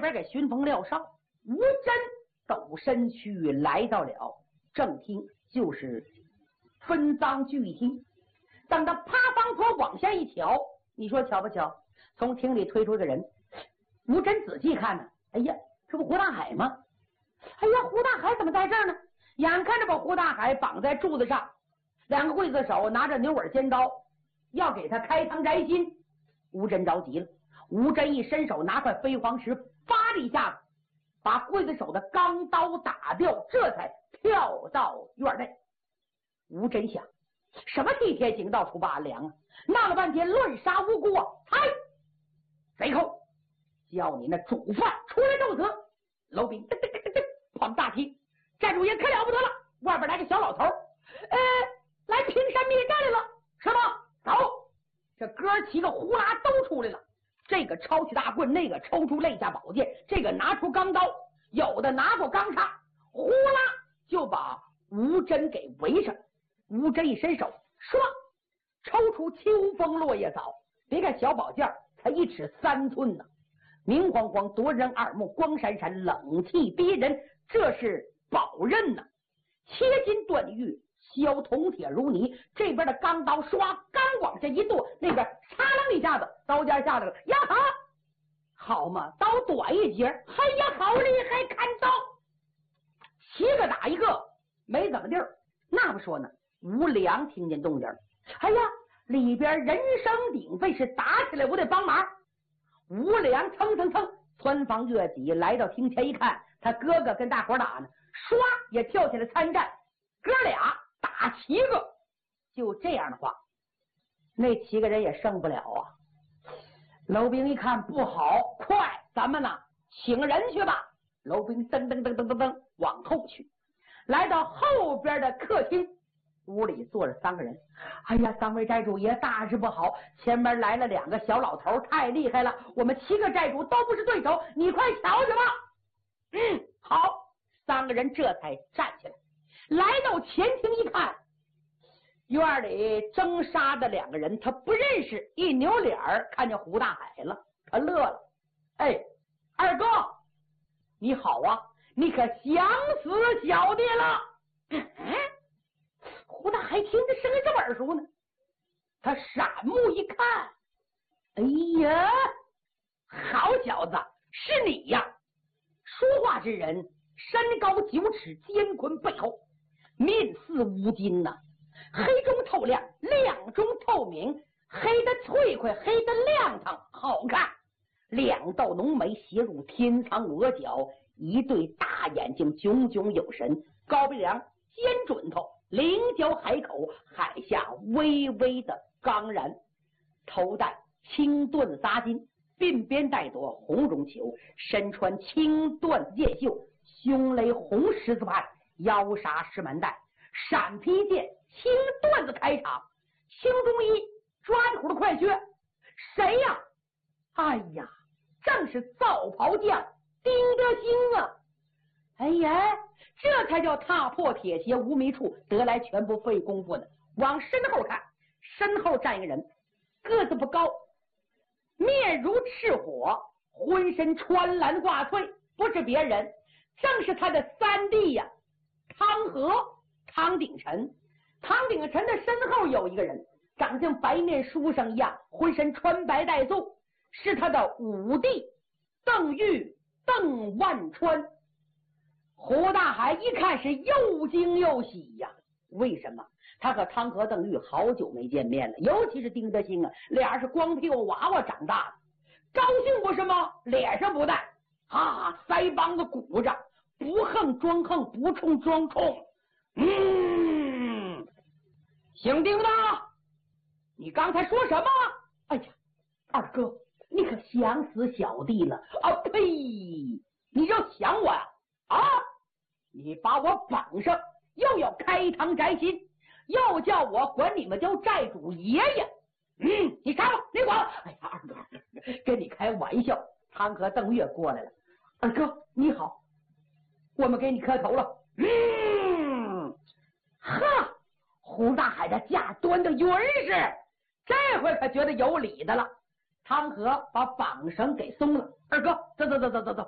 边给巡封廖少，吴真抖身躯来到了正厅，就是分赃聚厅。等他趴方坡往下一瞧，你说巧不巧？从厅里推出个人，吴真仔细看呢，哎呀，这不胡大海吗？哎呀，胡大海怎么在这儿呢？眼看着把胡大海绑在柱子上，两个刽子手拿着牛尾尖刀要给他开膛摘心。吴真着急了，吴真一伸手拿块飞黄石，发了一下子，把刽子手的钢刀打掉，这才跳到院内。吴真想，什么替天行道出八良啊！闹了半天乱杀无辜啊！嗨，贼寇，叫你那主犯出来受责！楼兵噔噔噔噔跑大厅，寨主爷可了不得了，外边来个小老头，来平山灭寨来了，是吗？走！这哥几个呼啦都出来了，这个抄起大棍，那个抽出肋下宝剑，这个拿出钢刀，有的拿过钢叉，呼啦就把吴真给围上。吴真一伸手，唰，抽出秋风落叶草。别看小宝剑才1尺3寸呢，明晃晃夺人耳目，光闪闪冷气逼人，这是宝刃呢，切金断玉，削铜铁如泥。这边的钢刀刷刚往下一剁，那边嚓啷一下子，刀尖下来了，呀哈，好嘛，刀短一截，哎呀，好厉害，看刀7个打1个，没怎么地儿。那不说呢，吴良听见动静，哎呀，里边人声鼎沸，是打起来，我得帮忙。吴良蹭蹭蹭穿房越脊来到厅前一看，他哥哥跟大伙打呢，唰也跳起来参战，哥俩打7个。就这样的话，那7个人也胜不了啊。楼兵一看不好，快，咱们呢请人去吧。楼兵噔噔噔噔噔噔往后去，来到后边的客厅，屋里坐着3个人。哎呀，3位寨主爷，大事不好，前面来了2个小老头，太厉害了，我们7个寨主都不是对手，你快瞧去吧。好，3个人这才站起来，来到前厅一看，院里争杀的2个人他不认识，一扭脸看见胡大海了，他乐了。哎，二哥你好啊，你可想死小弟了。胡大海听着声音这么耳熟呢，他闪目一看，哎呀，好小子，是你呀！说话之人身高9尺，肩宽背厚，面似乌金呐，黑中透亮，亮中透明，黑的脆快，黑的亮堂，好看。2道浓眉斜入天苍额角，一对大眼睛炯炯有神，高鼻梁，尖准头，棱角海口，海下微微的刚然，头戴青缎纱巾，鬓边带朵红绒球，身穿青缎箭袖，胸勒红十字牌，腰纱石门带，闪披剑，青缎子开场，青中衣，抓虎的快靴。谁呀？哎呀，正是皂袍匠丁德兴啊！哎呀，这才叫踏破铁鞋无觅处，得来全不费功夫呢。往身后看，身后站一个人，个子不高，面如赤火，浑身穿蓝挂翠，不是别人，正是他的3弟呀，汤和、汤鼎臣。汤鼎臣的身后有一个人，长像白面书生一样，浑身穿白带素，是他的5弟邓玉、邓万川。胡大海一看是又惊又喜呀，为什么？他和汤和邓玉好久没见面了，尤其是丁德兴啊，俩是光屁股娃娃长大的，高兴不是吗？脸上不带啊，腮帮子鼓着，不横装横，不冲装冲。姓丁的，你刚才说什么？哎呀，二哥，你可想死小弟了啊！呸！你要想我呀？啊！你把我绑上，又要开膛摘心，又叫我管你们叫寨主爷爷。你杀了，你管了。哎呀，二哥，跟你开玩笑。汤和邓月过来了，二哥你好，我们给你磕头了。哈！胡大海的架端的匀实，这回可觉得有理的了。汤和把绑绳给松了，二哥，走走走走走走。